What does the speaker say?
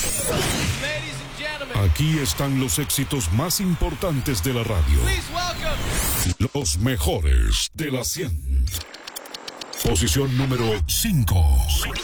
Aquí están los éxitos más importantes de la radio. Los mejores de la 100. Posición número 5.